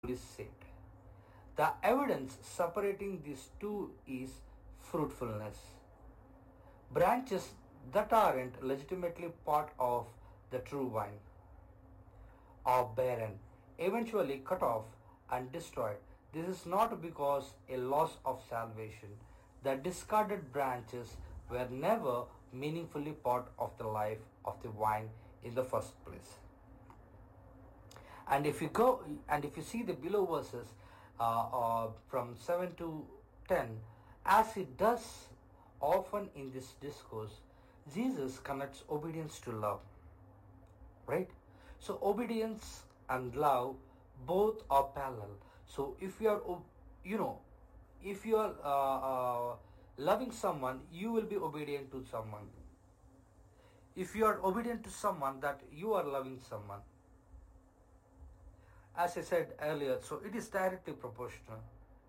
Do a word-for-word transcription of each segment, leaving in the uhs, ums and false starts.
is saved. The evidence separating these two is fruitfulness. Branches that aren't legitimately part of the true vine are barren, eventually cut off and destroyed. This is not because a loss of salvation. The discarded branches were never meaningfully part of the life of the vine in the first place. And if you go and if you see the below verses uh, uh, from seven to ten, as it does often in this discourse, Jesus connects obedience to love. Right? So obedience and love both are parallel. So if you are, you know, if you are uh, uh, loving someone, you will be obedient to someone. If you are obedient to someone, that you are loving someone. As I said earlier, so it is directly proportional.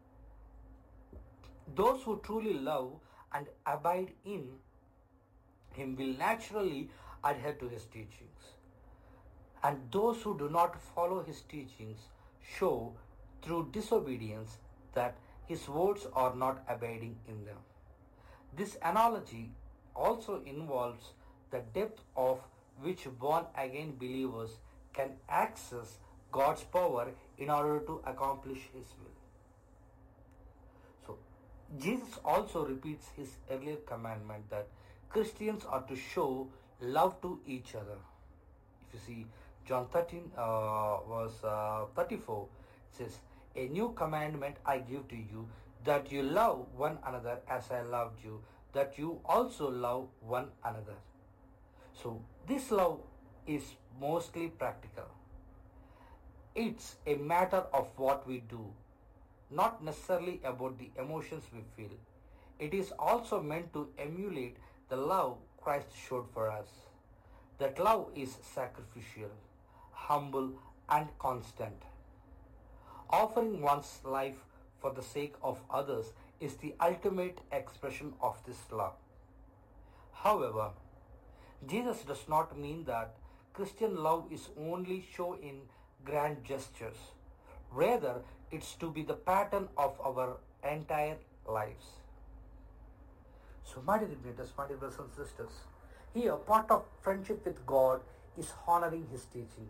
Those who truly love and abide in Him will naturally adhere to His teachings. And those who do not follow His teachings show through disobedience that His words are not abiding in them. This analogy also involves the depth of which born again believers can access God's power in order to accomplish His will. So, Jesus also repeats His earlier commandment that Christians are to show love to each other. If you see John thirteen, uh, verse uh, thirty-four, it says, "A new commandment I give to you, that you love one another as I loved you, that you also love one another." So, this love is mostly practical. It's a matter of what we do, not necessarily about the emotions we feel. It is also meant to emulate the love Christ showed for us. That love is sacrificial, humble, and constant. Offering one's life for the sake of others is the ultimate expression of this love. However, Jesus does not mean that Christian love is only shown in grand gestures. Rather, it's to be the pattern of our entire lives. So, my dear brothers, my dear brothers and sisters, here part of friendship with God is honoring His teaching.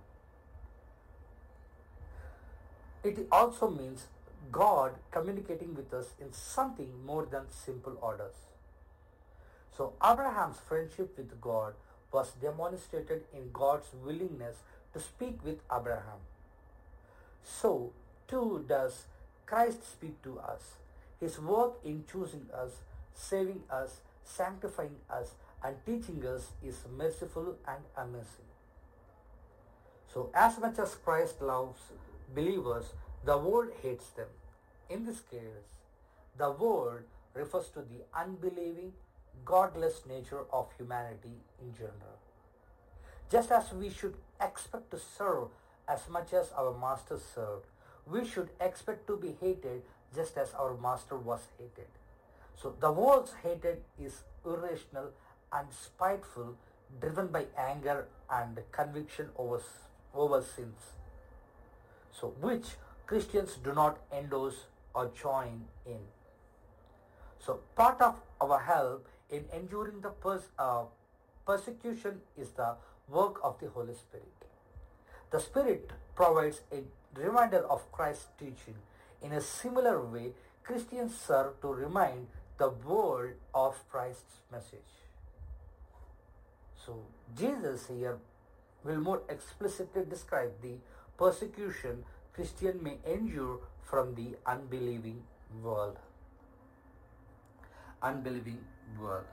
It also means God communicating with us in something more than simple orders. So, Abraham's friendship with God was demonstrated in God's willingness to speak with Abraham. So, too does Christ speak to us. His work in choosing us, saving us, sanctifying us, and teaching us is merciful and amazing. So, as much as Christ loves believers, the world hates them. In this case, the world refers to the unbelieving, godless nature of humanity in general. Just as we should expect to serve as much as our master served, we should expect to be hated just as our master was hated. So the world's hatred is irrational and spiteful, driven by anger and conviction over, over sins. So which Christians do not endorse or join in. So part of our help in enduring the pers- uh, persecution is the work of the Holy Spirit. The Spirit provides a reminder of Christ's teaching. In a similar way, Christians serve to remind the world of Christ's message. So Jesus here will more explicitly describe the persecution Christian may endure from the unbelieving world. Unbelieving world.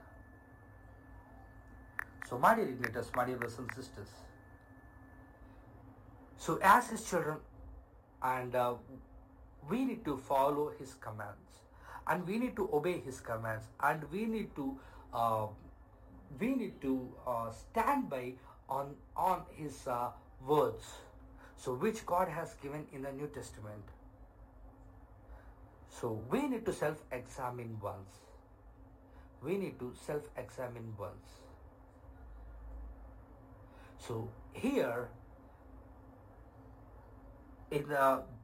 So, my dear igniters, my dear brothers and sisters, so as His children, and uh, we need to follow His commands, and we need to obey His commands, and we need to uh, we need to uh, stand by on on His uh, words, so which God has given in the New Testament. So we need to self-examine once. We need to self-examine once. So here in the